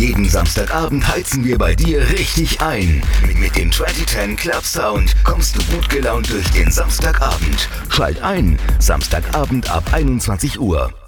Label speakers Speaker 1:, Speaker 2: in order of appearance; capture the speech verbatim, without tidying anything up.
Speaker 1: Jeden Samstagabend heizen wir bei dir richtig ein. Mit, mit dem zwanzig zehn Club Sound kommst du gut gelaunt durch den Samstagabend. Schalt ein, Samstagabend ab einundzwanzig Uhr.